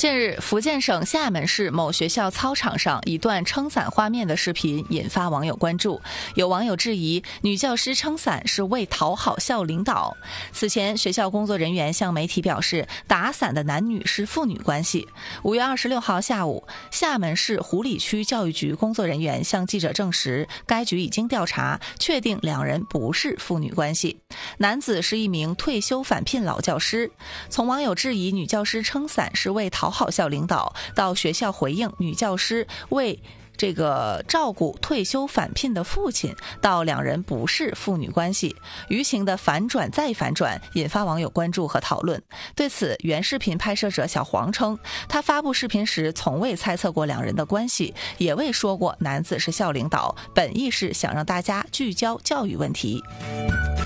近日，福建省厦门市某学校操场上一段撑伞画面的视频引发网友关注。有网友质疑女教师撑伞是为讨好校领导。此前，学校工作人员向媒体表示，打伞的男女是父女关系。5月26号下午，厦门市湖里区教育局工作人员向记者证实，该局已经调查，确定两人不是父女关系。男子是一名退休返聘老教师。从网友质疑女教师撑伞是为讨好校领导，到学校回应女教师为照顾退休返聘的父亲，到两人不是父女关系，舆情的反转再反转，引发网友关注和讨论。对此，原视频拍摄者小黄称，他发布视频时从未猜测过两人的关系，也未说过男子是校领导，本意是想让大家聚焦教育问题。